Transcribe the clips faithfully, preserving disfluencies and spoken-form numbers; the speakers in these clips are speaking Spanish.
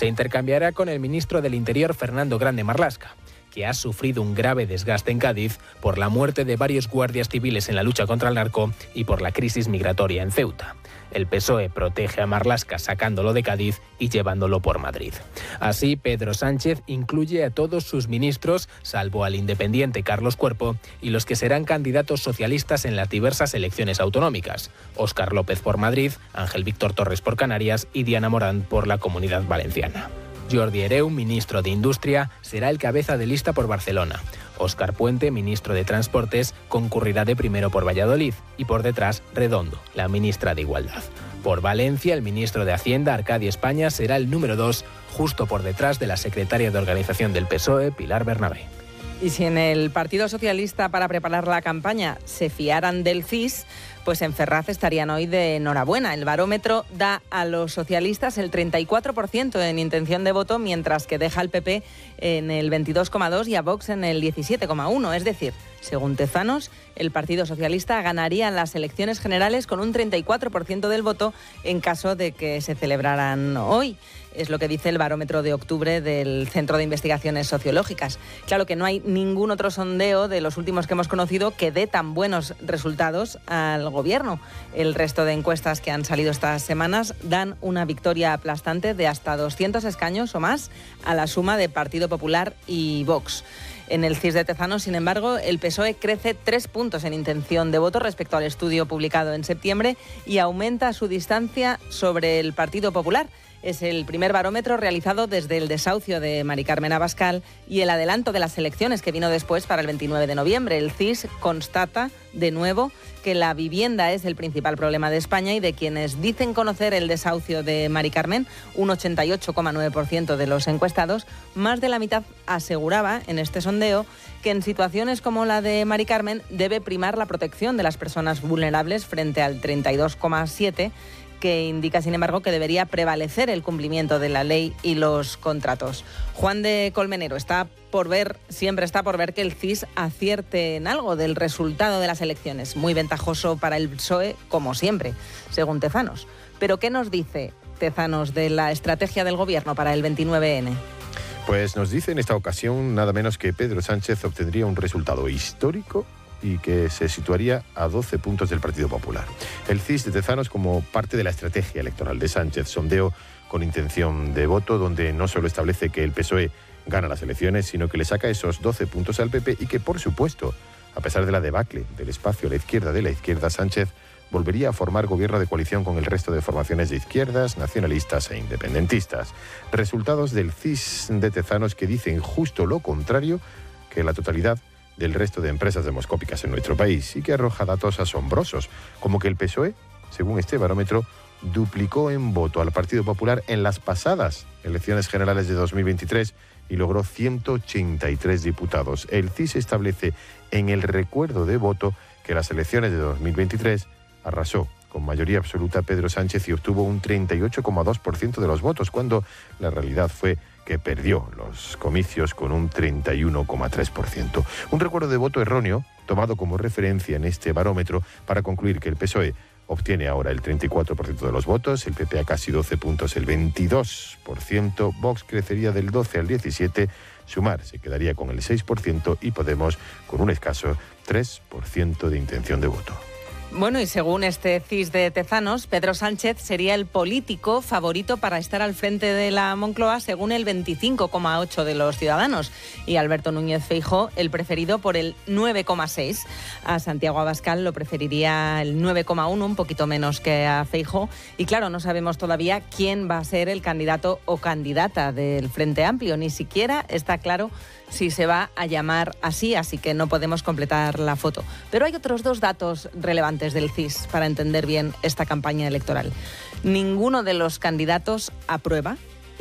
Se intercambiará con el ministro del Interior, Fernando Grande Marlaska, que ha sufrido un grave desgaste en Cádiz por la muerte de varios guardias civiles en la lucha contra el narco y por la crisis migratoria en Ceuta. El P S O E protege a Marlaska sacándolo de Cádiz y llevándolo por Madrid. Así, Pedro Sánchez incluye a todos sus ministros, salvo al independiente Carlos Cuerpo, y los que serán candidatos socialistas en las diversas elecciones autonómicas: Óscar López por Madrid, Ángel Víctor Torres por Canarias y Diana Morán por la Comunidad Valenciana. Jordi Hereu, ministro de Industria, será el cabeza de lista por Barcelona. Óscar Puente, ministro de Transportes, concurrirá de primero por Valladolid y por detrás Redondo, la ministra de Igualdad. Por Valencia, el ministro de Hacienda, Arcadio España, será el número dos, justo por detrás de la secretaria de Organización del P S O E, Pilar Bernabé. Y si en el Partido Socialista, para preparar la campaña, se fiaran del C I S, pues en Ferraz estarían hoy de enhorabuena. El barómetro da a los socialistas el treinta y cuatro por ciento en intención de voto, mientras que deja al P P en el veintidós coma dos por ciento y a Vox en el diecisiete coma uno por ciento. Es decir, según Tezanos, el Partido Socialista ganaría las elecciones generales con un treinta y cuatro por ciento del voto en caso de que se celebraran hoy. Es lo que dice el barómetro de octubre del Centro de Investigaciones Sociológicas. Claro que no hay ningún otro sondeo de los últimos que hemos conocido que dé tan buenos resultados al gobierno. El resto de encuestas que han salido estas semanas dan una victoria aplastante de hasta doscientos escaños o más a la suma de Partido Popular y Vox. En el C I S de Tezanos, sin embargo, el P S O E crece tres puntos en intención de voto respecto al estudio publicado en septiembre y aumenta su distancia sobre el Partido Popular. Es el primer barómetro realizado desde el desahucio de Mari Carmen Abascal y el adelanto de las elecciones que vino después para el veintinueve de noviembre. El C I S constata de nuevo que la vivienda es el principal problema de España y de quienes dicen conocer el desahucio de Mari Carmen, un ochenta y ocho coma nueve por ciento de los encuestados, más de la mitad aseguraba en este sondeo que en situaciones como la de Mari Carmen debe primar la protección de las personas vulnerables frente al treinta y dos coma siete por ciento, que indica, sin embargo, que debería prevalecer el cumplimiento de la ley y los contratos. Juan de Colmenero, está por ver, siempre está por ver que el C I S acierte en algo del resultado de las elecciones. Muy ventajoso para el P S O E, como siempre, según Tezanos. Pero, ¿qué nos dice Tezanos de la estrategia del Gobierno para el veintinueve ene? Pues nos dice en esta ocasión nada menos que Pedro Sánchez obtendría un resultado histórico y que se situaría a doce puntos del Partido Popular. El C I S de Tezanos como parte de la estrategia electoral de Sánchez, sondeo con intención de voto, donde no solo establece que el P S O E gana las elecciones, sino que le saca esos doce puntos al P P y que, por supuesto, a pesar de la debacle del espacio a la izquierda de la izquierda, Sánchez volvería a formar gobierno de coalición con el resto de formaciones de izquierdas, nacionalistas e independentistas. Resultados del C I S de Tezanos que dicen justo lo contrario que la totalidad del resto de empresas demoscópicas en nuestro país y que arroja datos asombrosos, como que el P S O E, según este barómetro, duplicó en voto al Partido Popular en las pasadas elecciones generales de dos mil veintitrés y logró ciento ochenta y tres diputados. El C I S establece en el recuerdo de voto que las elecciones de dos mil veintitrés arrasó con mayoría absoluta Pedro Sánchez y obtuvo un treinta y ocho coma dos por ciento de los votos, cuando la realidad fue que perdió los comicios con un treinta y uno coma tres por ciento. Un recuerdo de voto erróneo, tomado como referencia en este barómetro, para concluir que el P S O E obtiene ahora el treinta y cuatro por ciento de los votos, el P P a casi doce puntos, el veintidós por ciento, Vox crecería del doce al diecisiete, Sumar se quedaría con el seis por ciento y Podemos con un escaso tres por ciento de intención de voto. Bueno, y según este C I S de Tezanos, Pedro Sánchez sería el político favorito para estar al frente de la Moncloa, según el veinticinco coma ocho por ciento de los ciudadanos. Y Alberto Núñez Feijóo, el preferido, por el nueve coma seis por ciento. A Santiago Abascal lo preferiría el nueve coma uno por ciento, un poquito menos que a Feijóo. Y claro, no sabemos todavía quién va a ser el candidato o candidata del Frente Amplio. Ni siquiera está claro si se va a llamar así, así que no podemos completar la foto. Pero hay otros dos datos relevantes del C I S para entender bien esta campaña electoral. Ninguno de los candidatos aprueba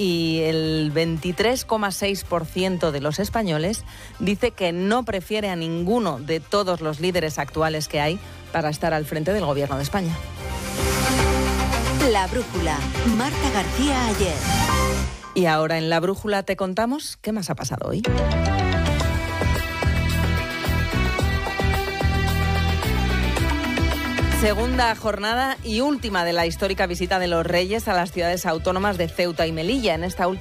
y el veintitrés coma seis por ciento de los españoles dice que no prefiere a ninguno de todos los líderes actuales que hay para estar al frente del Gobierno de España. La Brújula, Marta García Ayer. Y ahora en La Brújula te contamos qué más ha pasado hoy. Segunda jornada y última de la histórica visita de los Reyes a las ciudades autónomas de Ceuta y Melilla. En esta última